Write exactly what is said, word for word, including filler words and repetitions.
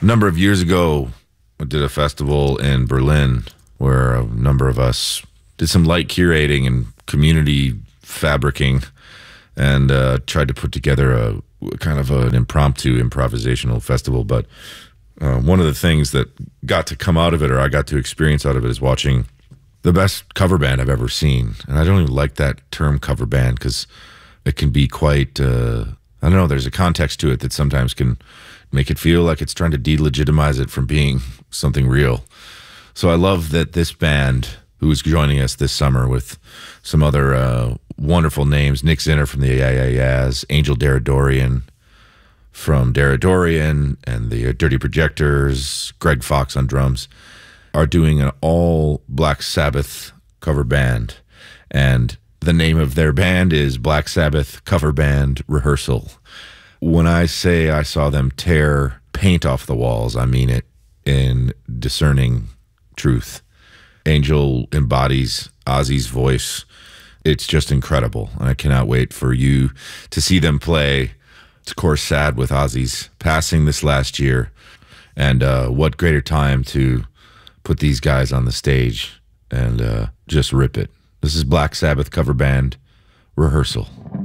number of years ago, I did a festival in Berlin where a number of us did some light curating and community fabricing and uh, tried to put together a kind of an impromptu improvisational festival. But uh, one of the things that got to come out of it, or I got to experience out of it, is watching the best cover band I've ever seen. And I don't even like that term cover band because it can be quite, uh, I don't know, there's a context to it that sometimes can make it feel like it's trying to delegitimize it from being something real. So I love that this band, who is joining us this summer with some other uh, wonderful names, Nick Zinner from the Yeah Yeah Yeahs, Angel Daradorian from Daradorian, and the Dirty Projectors, Greg Fox on drums, are doing an all Black Sabbath cover band. And the name of their band is Black Sabbath Cover Band Rehearsal. When I say I saw them tear paint off the walls, I mean it in discerning truth. Angel embodies Ozzy's voice. It's just incredible, and I cannot wait for you to see them play. It's, of course, sad with Ozzy's passing this last year, and uh, what greater time to put these guys on the stage and uh, just rip it. This is Black Sabbath Cover Band Rehearsal.